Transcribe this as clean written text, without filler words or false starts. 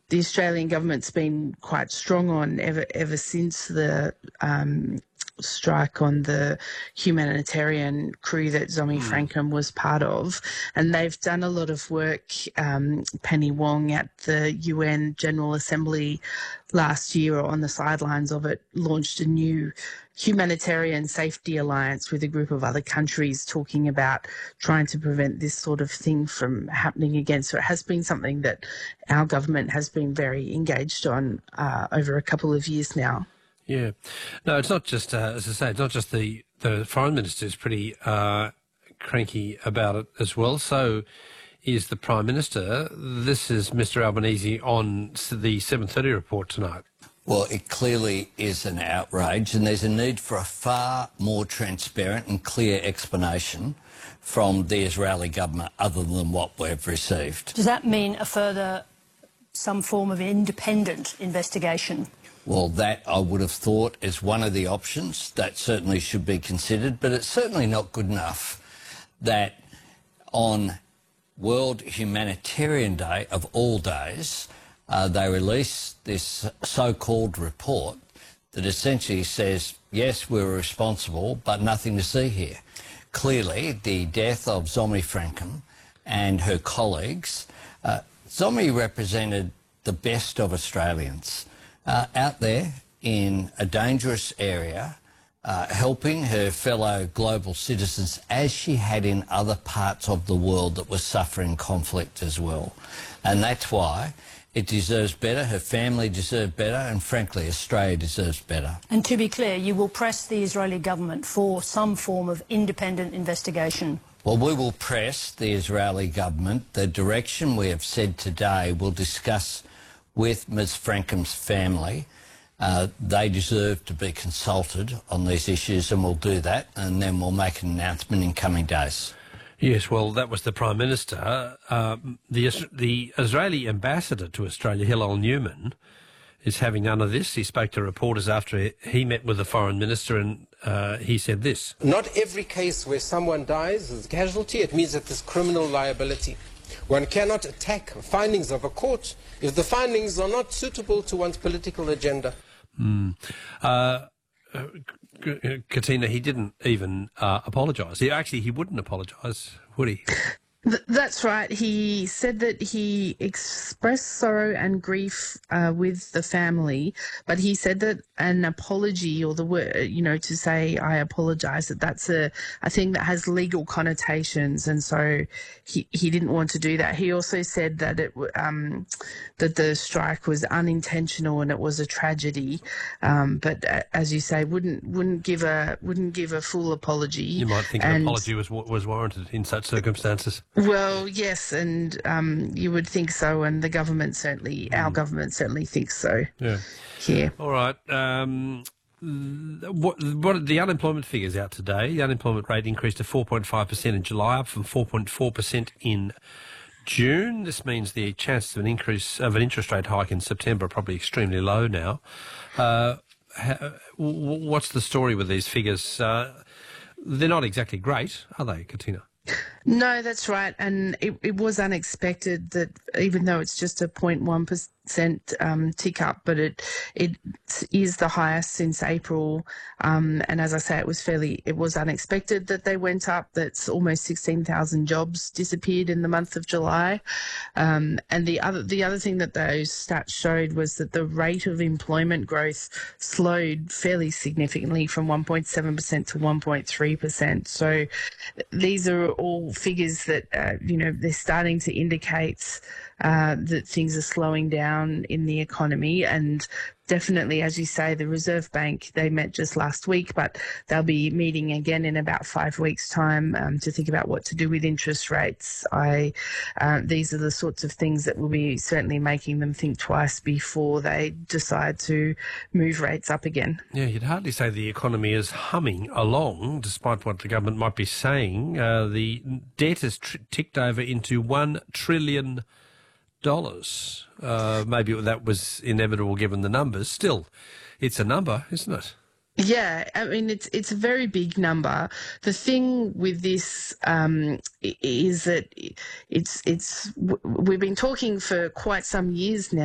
the Australian government's been quite strong on ever since the strike on the humanitarian crew that Zomi Frankham was part of. And they've done a lot of work. Penny Wong at the UN General Assembly last year, or on the sidelines of it, launched a new humanitarian safety alliance with a group of other countries talking about trying to prevent this sort of thing from happening again. So it has been something that our government has been very engaged on over a couple of years now. Yeah. No, it's not just, as I say, it's not just the Foreign Minister is pretty cranky about it as well. So is the Prime Minister. This is Mr Albanese on the 7:30 report tonight. Well, it clearly is an outrage, and there's a need for a far more transparent and clear explanation from the Israeli government other than what we've received. Does that mean some form of independent investigation? Well, that I would have thought is one of the options. That certainly should be considered, but it's certainly not good enough that on World Humanitarian Day of all days, they release this so-called report that essentially says, yes, we're responsible, but nothing to see here. Clearly, the death of Zomi Frankham and her colleagues, Zomi represented the best of Australians out there in a dangerous area, helping her fellow global citizens as she had in other parts of the world that were suffering conflict as well. And that's why it deserves better, her family deserves better, and frankly, Australia deserves better. And to be clear, you will press the Israeli government for some form of independent investigation? Well, we will press the Israeli government. The direction we have said today we'll discuss with Ms Frankham's family. They deserve to be consulted on these issues, and we'll do that, and then we'll make an announcement in coming days. Yes, well, that was the Prime Minister. The Israeli ambassador to Australia, Hillel Newman, is having none of this. He spoke to reporters after he met with the Foreign Minister, and he said this. Not every case where someone dies is a casualty. It means that there's criminal liability. One cannot attack findings of a court if the findings are not suitable to one's political agenda. Katina, he didn't even apologise. He wouldn't apologise, would he? That's right. He said that he expressed sorrow and grief with the family, but he said that an apology, or the word, to say I apologise, that's a thing that has legal connotations, and so he didn't want to do that. He also said that that the strike was unintentional and it was a tragedy, but as you say, wouldn't give a full apology. You might think an apology was warranted in such circumstances. Well, yes, and you would think so, and the government certainly, our government certainly thinks so. Yeah. Here. All right. What are the unemployment figures out today? The unemployment rate increased to 4.5% in July, up from 4.4% in June. This means the chances of an interest rate hike in September are probably extremely low now. What's the story with these figures? They're not exactly great, are they, Katina? No, that's right, and it was unexpected that even though it's just a 0.1% tick up, but it is the highest since April, and as I say, it was unexpected that they went up. That's almost 16,000 jobs disappeared in the month of July, and the other thing that those stats showed was that the rate of employment growth slowed fairly significantly from 1.7% to 1.3%. So these are all figures that they're starting to indicate that things are slowing down in the economy, and definitely, as you say, the Reserve Bank, they met just last week, but they'll be meeting again in about 5 weeks' time to think about what to do with interest rates. These are the sorts of things that will be certainly making them think twice before they decide to move rates up again. Yeah, you'd hardly say the economy is humming along, despite what the government might be saying. The debt has ticked over into $1 trillion. Maybe that was inevitable given the numbers. Still, it's a number, isn't it? Yeah, I mean, it's a very big number. The thing with this is that we've been talking for quite some years now